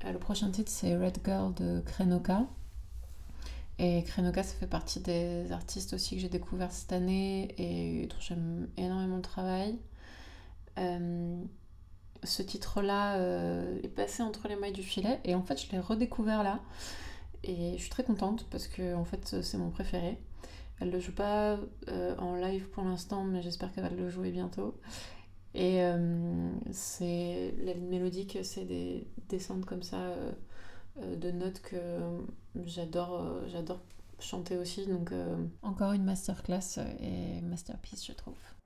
Le prochain titre, c'est Red Girl de Krenoka. Et Krenoka, ça fait partie des artistes aussi que j'ai découvert cette année et dont j'aime énormément le travail. Euh, Ce titre-là est passé entre les mailles du filet et en fait, je l'ai redécouvert là. Et je suis très contente parce que en fait, c'est mon préféré. Elle le joue pas en live pour l'instant, mais j'espère qu'elle va le jouer bientôt. Et c'est la ligne mélodique, c'est des descentes comme ça de notes que j'adore chanter aussi. Donc encore une masterclass et masterpiece, je trouve.